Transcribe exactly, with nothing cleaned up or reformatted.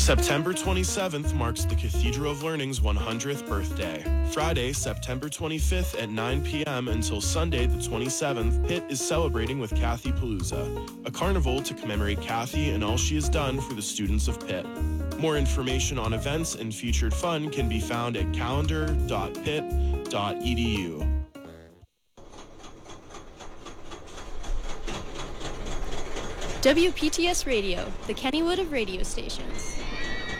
September twenty-seventh marks the Cathedral of Learning's one hundredth birthday. Friday, September twenty-fifth at nine p.m. until Sunday the twenty-seventh, Pitt is celebrating with Kathy Palooza, a carnival to commemorate Kathy and all she has done for the students of Pitt. More information on events and featured fun can be found at calendar dot pitt dot e d u. W P T S Radio, the Kennywood of radio stations.